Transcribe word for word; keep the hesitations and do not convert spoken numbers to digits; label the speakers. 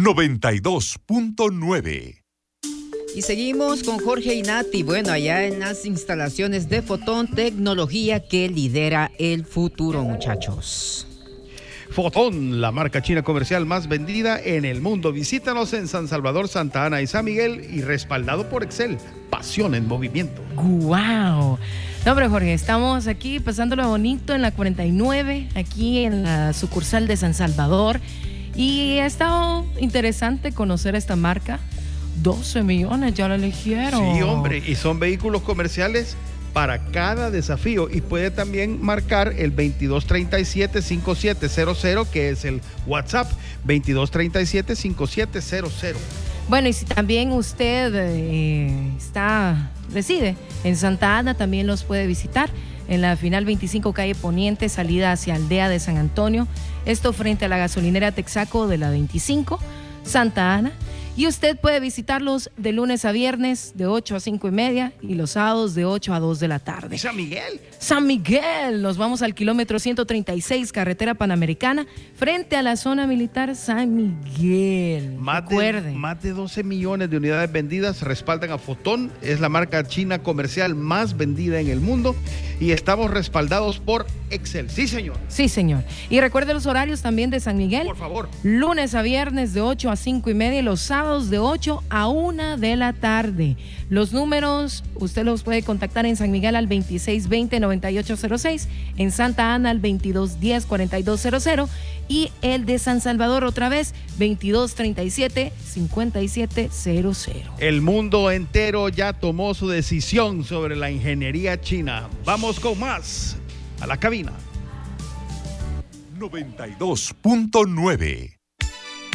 Speaker 1: noventa y dos punto nueve.
Speaker 2: Y seguimos con Jorge y Nati. Bueno, allá en las instalaciones de Fotón, tecnología que lidera el futuro, muchachos.
Speaker 3: Fotón, la marca china comercial más vendida en el mundo. Visítanos en San Salvador, Santa Ana y San Miguel y respaldado por Excel. Pasión en movimiento.
Speaker 4: ¡Guau! No, pero Jorge, estamos aquí pasándolo bonito en la cuarenta y nueve, aquí en la sucursal de San Salvador. Y ha estado interesante conocer esta marca. doce millones ya la eligieron.
Speaker 3: Sí, hombre, y son vehículos comerciales para cada desafío, y puede también marcar el veintidós treinta y siete, cincuenta y siete cero cero, que es el WhatsApp, veintidós treinta y siete, cincuenta y siete cero cero.
Speaker 4: Bueno, y si también usted eh, está reside en Santa Ana, también los puede visitar en la final veinticinco calle Poniente, salida hacia Aldea de San Antonio, esto frente a la gasolinera Texaco de la veinticinco, Santa Ana. Y usted puede visitarlos de lunes a viernes de ocho a cinco y media y los sábados de ocho a dos de la tarde.
Speaker 3: San Miguel.
Speaker 4: San Miguel. Nos vamos al kilómetro ciento treinta y seis, carretera panamericana, frente a la zona militar San Miguel.
Speaker 3: Más de, más de doce millones de unidades vendidas respaldan a Fotón. Es la marca china comercial más vendida en el mundo y estamos respaldados por Excel. Sí, señor.
Speaker 4: Sí, señor. Y recuerde los horarios también de San Miguel.
Speaker 3: Por favor.
Speaker 4: Lunes a viernes de ocho a cinco y media y los sábados de ocho a una de la tarde. Los números usted los puede contactar en San Miguel al veintiséis veinte, noventa y ocho cero seis, en Santa Ana al veintidós diez, cuarenta y dos cero cero y el de San Salvador otra vez veintidós treinta y siete, cincuenta y siete cero cero.
Speaker 3: El mundo entero ya tomó su decisión sobre la ingeniería china. Vamos con más a la cabina.
Speaker 1: noventa y dos punto nueve.